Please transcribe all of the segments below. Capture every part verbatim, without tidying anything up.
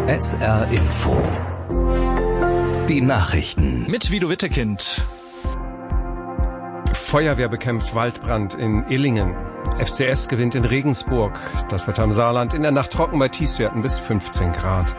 S R Info. Die Nachrichten. Mit Guido Wittekind. Feuerwehr bekämpft Waldbrand in Illingen. F C S gewinnt in Regensburg. Das Wetter im Saarland in der Nacht trocken bei Tiefstwerten bis fünfzehn Grad.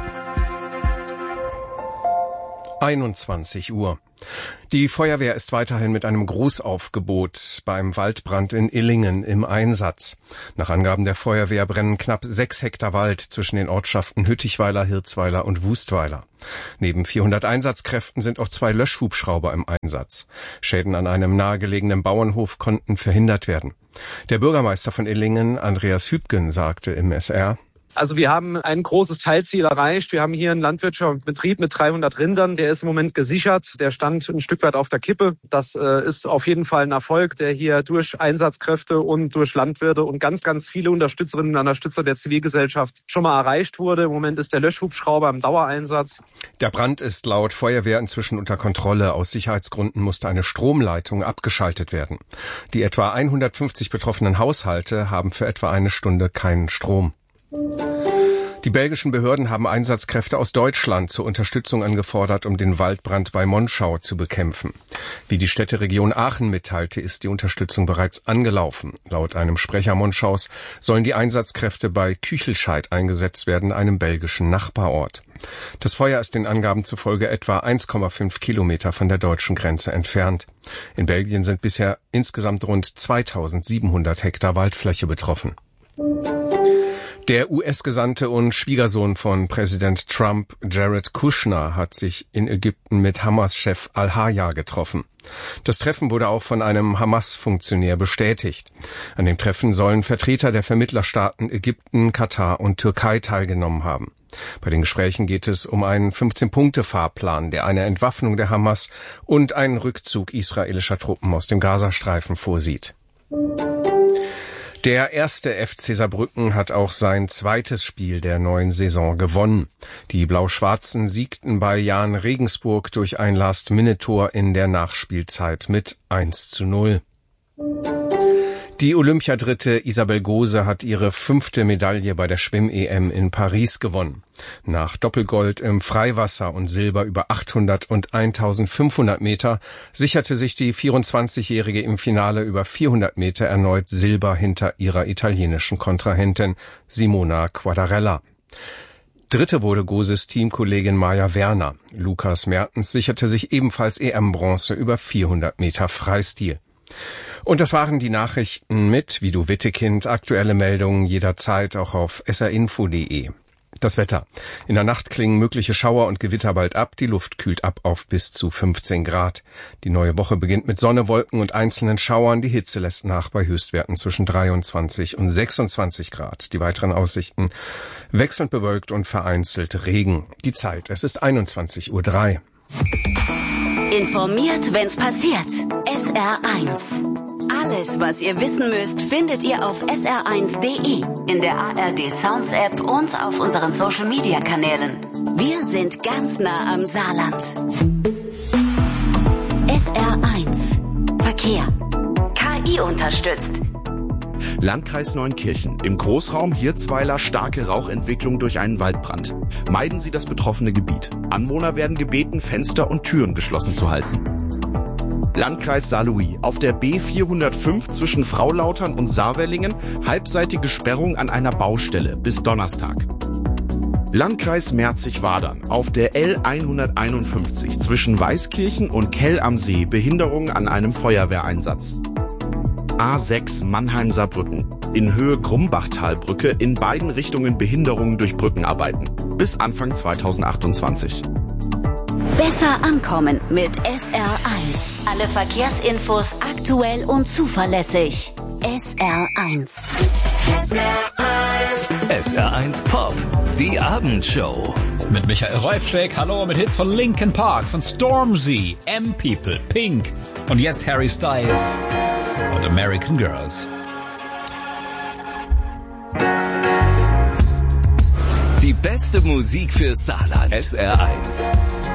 einundzwanzig Uhr. Die Feuerwehr ist weiterhin mit einem Großaufgebot beim Waldbrand in Illingen im Einsatz. Nach Angaben der Feuerwehr brennen knapp sechs Hektar Wald zwischen den Ortschaften Hüttichweiler, Hirzweiler und Wustweiler. Neben vierhundert Einsatzkräften sind auch zwei Löschhubschrauber im Einsatz. Schäden an einem nahegelegenen Bauernhof konnten verhindert werden. Der Bürgermeister von Illingen, Andreas Hübgen, sagte im S R: Also wir haben ein großes Teilziel erreicht. Wir haben hier einen landwirtschaftlichen Betrieb mit dreihundert Rindern. Der ist im Moment gesichert. Der stand ein Stück weit auf der Kippe. Das äh, ist auf jeden Fall ein Erfolg, der hier durch Einsatzkräfte und durch Landwirte und ganz, ganz viele Unterstützerinnen und Unterstützer der Zivilgesellschaft schon mal erreicht wurde. Im Moment ist der Löschhubschrauber im Dauereinsatz. Der Brand ist laut Feuerwehr inzwischen unter Kontrolle. Aus Sicherheitsgründen musste eine Stromleitung abgeschaltet werden. Die etwa hundertfünfzig betroffenen Haushalte haben für etwa eine Stunde keinen Strom. Die belgischen Behörden haben Einsatzkräfte aus Deutschland zur Unterstützung angefordert, um den Waldbrand bei Monschau zu bekämpfen. Wie die Städteregion Aachen mitteilte, ist die Unterstützung bereits angelaufen. Laut einem Sprecher Monschaus sollen die Einsatzkräfte bei Küchelscheid eingesetzt werden, einem belgischen Nachbarort. Das Feuer ist den Angaben zufolge etwa eins Komma fünf Kilometer von der deutschen Grenze entfernt. In Belgien sind bisher insgesamt rund zweitausendsiebenhundert Hektar Waldfläche betroffen. Der U S-Gesandte und Schwiegersohn von Präsident Trump, Jared Kushner, hat sich in Ägypten mit Hamas-Chef Al-Haya getroffen. Das Treffen wurde auch von einem Hamas-Funktionär bestätigt. An dem Treffen sollen Vertreter der Vermittlerstaaten Ägypten, Katar und Türkei teilgenommen haben. Bei den Gesprächen geht es um einen fünfzehn-Punkte-Fahrplan, der eine Entwaffnung der Hamas und einen Rückzug israelischer Truppen aus dem Gazastreifen vorsieht. Der erste F C Saarbrücken hat auch sein zweites Spiel der neuen Saison gewonnen. Die Blau-Schwarzen siegten bei Jahn Regensburg durch ein Last-Minute-Tor in der Nachspielzeit mit eins zu null. Die Olympiadritte Isabel Gose hat ihre fünfte Medaille bei der Schwimm-E M in Paris gewonnen. Nach Doppelgold im Freiwasser und Silber über achthundert und eintausendfünfhundert Meter sicherte sich die vierundzwanzigjährige im Finale über vierhundert Meter erneut Silber hinter ihrer italienischen Kontrahentin Simona Quadarella. Dritte wurde Goses Teamkollegin Maja Werner. Lukas Mertens sicherte sich ebenfalls E M-Bronze über vierhundert Meter Freistil. Und das waren die Nachrichten mit Guido Wittekind. Aktuelle Meldungen jederzeit auch auf s r info punkt d e. Das Wetter. In der Nacht klingen mögliche Schauer und Gewitter bald ab. Die Luft kühlt ab auf bis zu fünfzehn Grad. Die neue Woche beginnt mit Sonne, Wolken und einzelnen Schauern. Die Hitze lässt nach bei Höchstwerten zwischen dreiundzwanzig und sechsundzwanzig Grad. Die weiteren Aussichten: wechselnd bewölkt und vereinzelt Regen. Die Zeit: es ist einundzwanzig Uhr drei. Informiert, wenn's passiert. S R eins. Alles, was ihr wissen müsst, findet ihr auf s r eins punkt d e, in der A R D Sounds App und auf unseren Social Media Kanälen. Wir sind ganz nah am Saarland. S R eins. Verkehr. K I unterstützt. Landkreis Neunkirchen. Im Großraum Hirzweiler starke Rauchentwicklung durch einen Waldbrand. Meiden Sie das betroffene Gebiet. Anwohner werden gebeten, Fenster und Türen geschlossen zu halten. Landkreis Saarlouis. Auf der B vierhundertfünf zwischen Fraulautern und Saarwellingen halbseitige Sperrung an einer Baustelle bis Donnerstag. Landkreis Merzig-Wadern. Auf der L hunderteinundfünfzig zwischen Weißkirchen und Kell am See Behinderung an einem Feuerwehreinsatz. A sechs Mannheim-Saarbrücken. In Höhe Grumbachtalbrücke in beiden Richtungen Behinderungen durch Brückenarbeiten. Bis Anfang zweitausendachtundzwanzig. Besser ankommen mit S R eins. Alle Verkehrsinfos aktuell und zuverlässig. S R eins. S R eins. S R eins Pop. Die Abendshow. Mit Michael Reufschläg, hallo, mit Hits von Linkin Park, von Stormzy, M-People, Pink und jetzt Harry Styles und American Girls. Die beste Musik für Saarland. S R eins.